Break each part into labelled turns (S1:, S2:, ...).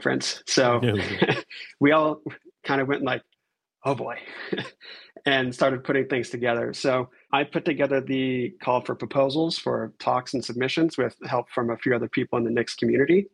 S1: conference. So
S2: No.
S1: we all kind of went like, oh boy, and started putting things together. So I put together the call for proposals for talks and submissions with help from a few other people in the Nix community.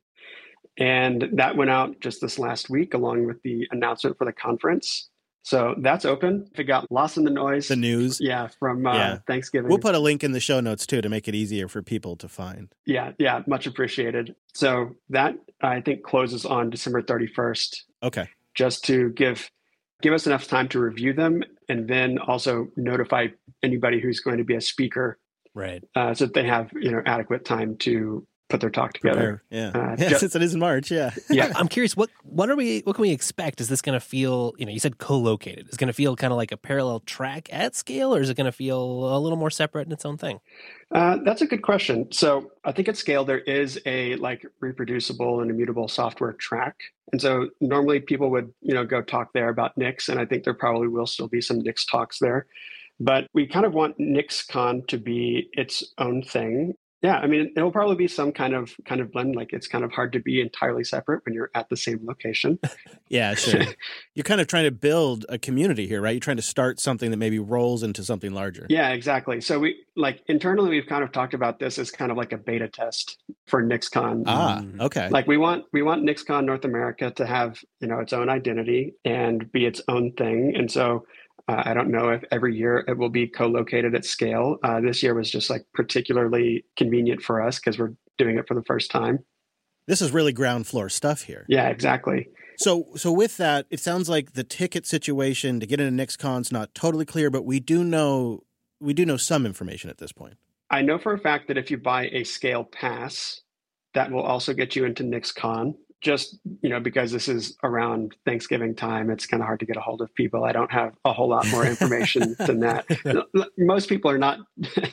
S1: And that went out just this last week, along with the announcement for the conference. So that's open. If it got lost in the noise,
S3: The news.
S1: yeah, from Thanksgiving.
S3: We'll put a link in the show notes too to make it easier for people to find.
S1: Yeah, much appreciated. So that I think closes on December 31st.
S3: Okay.
S1: Just to give us enough time to review them, and then also notify anybody who's going to be a speaker,
S2: Right.
S1: So that they have adequate time to put their talk together.
S3: Yeah, since it is in March. Yeah.
S2: I'm curious, what can we expect? Is this going to feel, you said co-located? Is it going to feel kind of like a parallel track at scale, or is it going to feel a little more separate in its own thing?
S1: That's a good question. So I think at scale there is a reproducible and immutable software track, and so normally people would go talk there about Nix, and I think there probably will still be some Nix talks there, but we kind of want NixCon to be its own thing. Yeah, I mean, it'll probably be some kind of blend. Like, it's kind of hard to be entirely separate when you're at the same location.
S3: Yeah, sure. You're kind of trying to build a community here, right? You're trying to start something that maybe rolls into something larger.
S1: Yeah, exactly. So we internally, we've kind of talked about this as kind of like a beta test for NixCon.
S3: Ah, okay.
S1: Like we want NixCon North America to have its own identity and be its own thing, and so. I don't know if every year it will be co-located at scale. This year was just particularly convenient for us because we're doing it for the first time.
S3: This is really ground floor stuff here.
S1: Yeah, exactly.
S3: So with that, it sounds like the ticket situation to get into NixCon is not totally clear, but we do know some information at this point.
S1: I know for a fact that if you buy a scale pass, that will also get you into NixCon. Just, because this is around Thanksgiving time, it's kind of hard to get a hold of people. I don't have a whole lot more information than that. Most people are not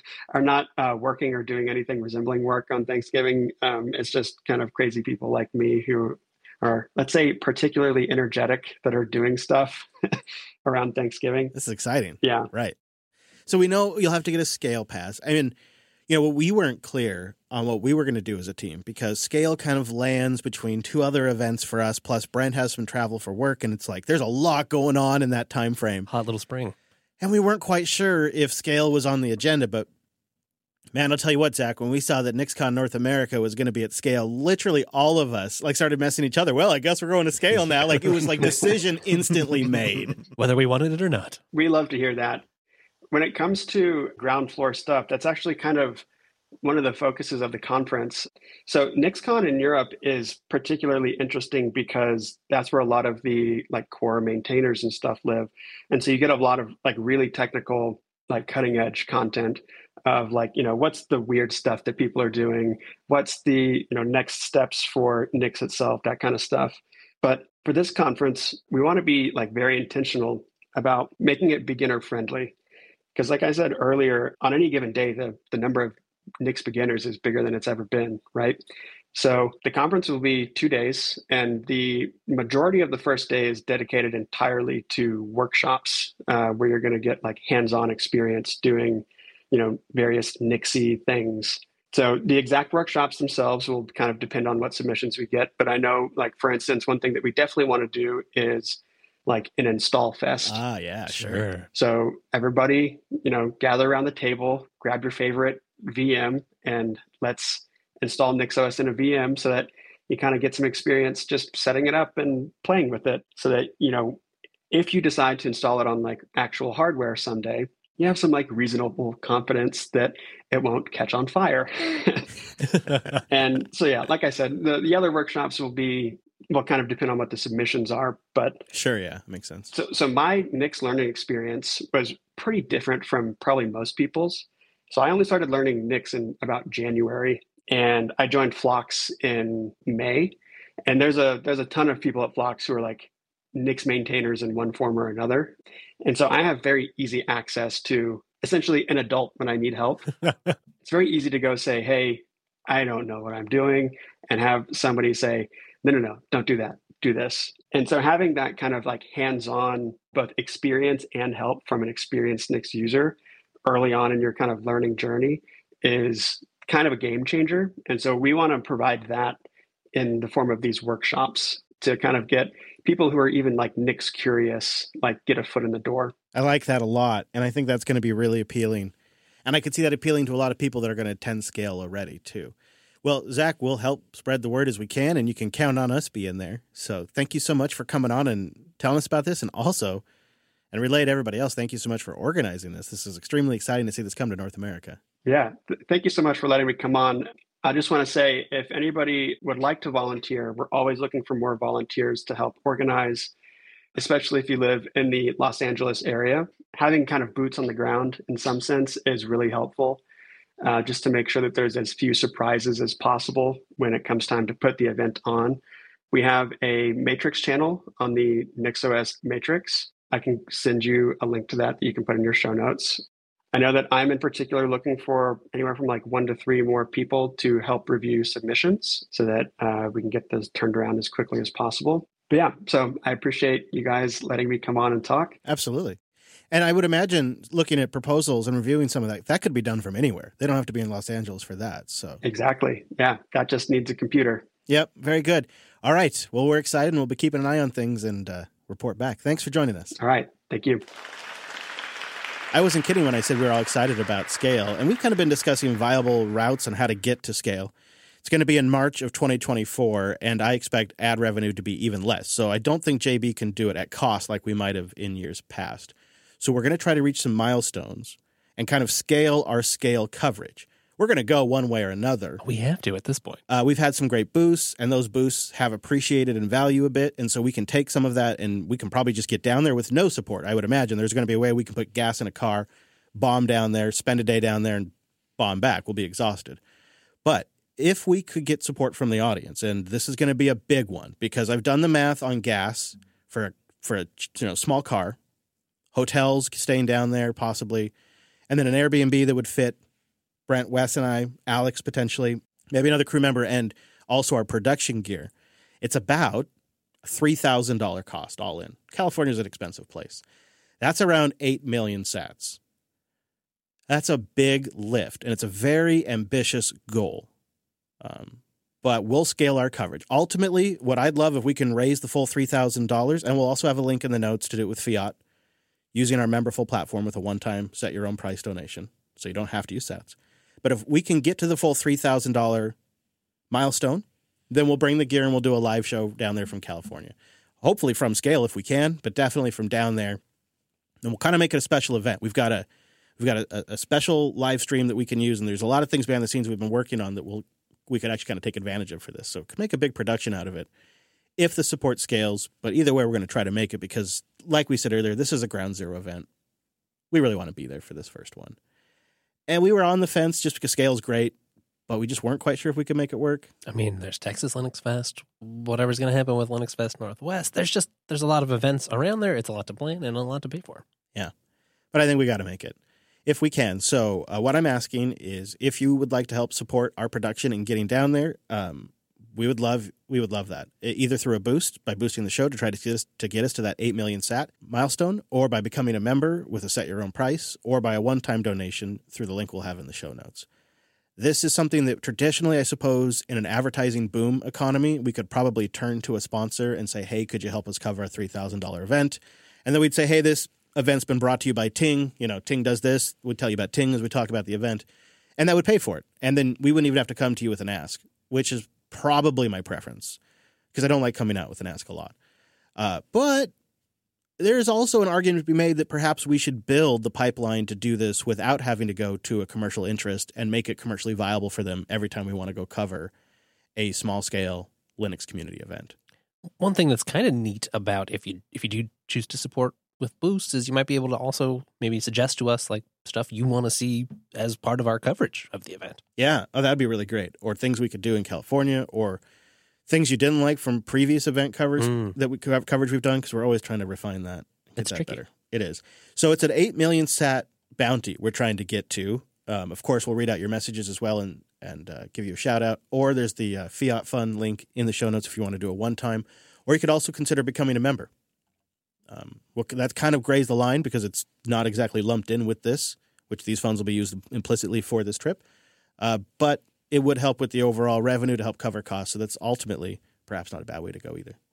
S1: working or doing anything resembling work on Thanksgiving. It's just kind of crazy people like me who are, let's say, particularly energetic that are doing stuff around Thanksgiving.
S3: This is exciting.
S1: Yeah.
S3: Right. So we know you'll have to get a scale pass. I mean, we weren't clear on what we were going to do as a team because Scale kind of lands between two other events for us. Plus, Brent has some travel for work, and it's like there's a lot going on in that time frame.
S2: Hot little spring.
S3: And we weren't quite sure if Scale was on the agenda, but man, I'll tell you what, Zach, when we saw that NixCon North America was going to be at Scale, literally all of us started messing each other. Well, I guess we're going to Scale now. It was decision instantly made.
S2: Whether we wanted it or not.
S1: We love to hear that. When it comes to ground floor stuff, that's actually kind of one of the focuses of the conference. So NixCon in Europe is particularly interesting because that's where a lot of the core maintainers and stuff live. And so you get a lot of really technical, cutting edge content of what's the weird stuff that people are doing? What's the, next steps for Nix itself, that kind of stuff. But for this conference, we want to be very intentional about making it beginner friendly. Because like I said earlier, on any given day, the number of Nix beginners is bigger than it's ever been, right? So the conference will be 2 days, and the majority of the first day is dedicated entirely to workshops where you're going to get hands-on experience doing, various Nixy things. So the exact workshops themselves will kind of depend on what submissions we get. But I know, for instance, one thing that we definitely want to do is an install fest.
S3: Ah, yeah, sure.
S1: So everybody, gather around the table, grab your favorite VM, and let's install NixOS in a VM so that you kind of get some experience just setting it up and playing with it so that, if you decide to install it on actual hardware someday, you have some reasonable confidence that it won't catch on fire. And so, yeah, like I said, the other workshops will kind of depend on what the submissions are, but
S3: sure, yeah, makes sense.
S1: So my Nix learning experience was pretty different from probably most people's. So I only started learning Nix in about January, and I joined Phlox in May. And there's a ton of people at Phlox who are Nix maintainers in one form or another. And so I have very easy access to essentially an adult when I need help. It's very easy to go say, hey, I don't know what I'm doing, and have somebody say, no, don't do that. Do this. And so having that kind of hands-on both experience and help from an experienced Nix user early on in your kind of learning journey is kind of a game changer. And so we want to provide that in the form of these workshops. to kind of get people who are even like Knicks curious, like get a foot in the door.
S3: I like that a lot. And I think that's going to be really appealing. And I could see that appealing to a lot of people that are going to attend Scale already, too. Well, Zach, we'll help spread the word as we can, and you can count on us being there. So thank you so much for coming on and telling us about this. And also, and relay to everybody else, thank you so much for organizing this. This is extremely exciting to see this come to North America.
S1: Yeah. Thank you so much for letting me come on. I just want to say, if anybody would like to volunteer, we're always looking for more volunteers to help organize, especially if you live in the Los Angeles area. Having kind of boots on the ground in some sense is really helpful, just to make sure that there's as few surprises as possible when it comes time to put the event on. We have a Matrix channel on the NixOS Matrix. I can send you a link to that you can put in your show notes. I know that I'm in particular looking for anywhere from like 1 to 3 more people to help review submissions so that we can get those turned around as quickly as possible. But yeah, so I appreciate you guys letting me come on and talk.
S3: Absolutely. And I would imagine looking at proposals and reviewing some of that could be done from anywhere. They don't have to be in Los Angeles for that. So
S1: exactly. Yeah, that just needs a computer.
S3: Yep, very good. All right. Well, we're excited and we'll be keeping an eye on things and report back. Thanks for joining us.
S1: All right. Thank you.
S3: I wasn't kidding when I said we were all excited about Scale, and we've kind of been discussing viable routes on how to get to Scale. It's going to be in March of 2024, and I expect ad revenue to be even less. So I don't think JB can do it at cost like we might have in years past. So we're going to try to reach some milestones and kind of scale our Scale coverage. We're going to go one way or another.
S2: We have to at this point.
S3: We've had some great boosts, and those boosts have appreciated in value a bit, and so we can take some of that, and we can probably just get down there with no support. I would imagine there's going to be a way we can put gas in a car, bomb down there, spend a day down there, and bomb back. We'll be exhausted. But if we could get support from the audience, and this is going to be a big one, because I've done the math on gas for a small car, hotels staying down there possibly, and then an Airbnb that would fit Brent, Wes, and I, Alex potentially, maybe another crew member, and also our production gear. It's about a $3,000 cost all in. California's an expensive place. That's around 8 million sats. That's a big lift, and it's a very ambitious goal. But we'll scale our coverage. Ultimately, what I'd love if we can raise the full $3,000, and we'll also have a link in the notes to do it with Fiat, using our Memberful platform with a one-time set-your-own-price donation, so you don't have to use sats. But if we can get to the full $3,000 milestone, then we'll bring the gear and we'll do a live show down there from California. Hopefully from Scale if we can, but definitely from down there. And we'll kind of make it a special event. We've got a special live stream that we can use, and there's a lot of things behind the scenes we've been working on that we could actually kind of take advantage of for this. So it could make a big production out of it if the support scales. But either way, we're going to try to make it because, like we said earlier, this is a ground zero event. We really want to be there for this first one. And we were on the fence just because Scale's great, but we just weren't quite sure if we could make it work.
S2: I mean, there's Texas Linux Fest, whatever's going to happen with Linux Fest Northwest. There's a lot of events around there. It's a lot to plan and a lot to pay for.
S3: Yeah. But I think we got to make it if we can. So what I'm asking is if you would like to help support our production and getting down there, we would love that. Either through a boost, by boosting the show to try to get us to that 8 million sat milestone, or by becoming a member with a set your own price, or by a one-time donation through the link we'll have in the show notes. This is something that traditionally, I suppose, in an advertising boom economy, we could probably turn to a sponsor and say, hey, could you help us cover a $3,000 event? And then we'd say, hey, this event's been brought to you by Ting. Ting does this. We'd tell you about Ting as we talk about the event. And that would pay for it. And then we wouldn't even have to come to you with an ask, which is probably my preference because I don't like coming out with an ask a lot. But there's also an argument to be made that perhaps we should build the pipeline to do this without having to go to a commercial interest and make it commercially viable for them every time we want to go cover a small-scale Linux community event.
S2: One thing that's kind of neat about if you do choose to support with Boost is you might be able to also maybe suggest to us like stuff you want to see as part of our coverage of the event.
S3: Yeah. Oh, that'd be really great. Or things we could do in California, or things you didn't like from previous event coverage coverage we've done, because we're always trying to refine that.
S2: It's tricky.
S3: Better. It is. So it's an 8 million sat bounty we're trying to get to. Of course, we'll read out your messages as well and give you a shout out. Or there's the Fiat Fund link in the show notes if you want to do a one-time. Or you could also consider becoming a member. That kind of grazed the line because it's not exactly lumped in with this, which these funds will be used implicitly for this trip. But it would help with the overall revenue to help cover costs. So that's ultimately perhaps not a bad way to go either.